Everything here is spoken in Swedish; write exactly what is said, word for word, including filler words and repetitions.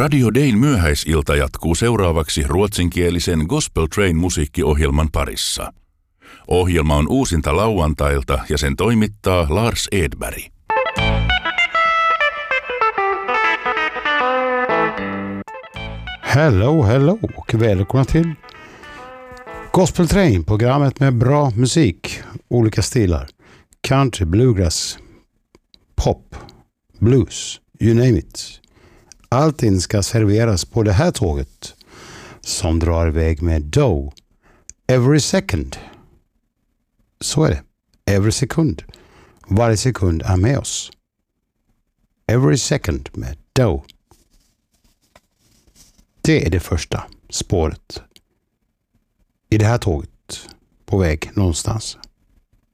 Radio Dayn myöhäisilta jatkuu seuraavaksi ruotsinkielisen Gospel Train musiikkiohjelman parissa. Ohjelma on uusinta lauantailta ja sen toimittaa Lars Edberg. Hello, hello och välkomna till Gospel Train, programmet med bra musik, olika stilar. Country, bluegrass, pop, blues, you name it. Allting ska serveras på det här tåget som drar iväg med Doe. Every second. Så är det. Every sekund. Varje sekund är med oss. Every second med Doe. Det är det första spåret i det här tåget på väg någonstans.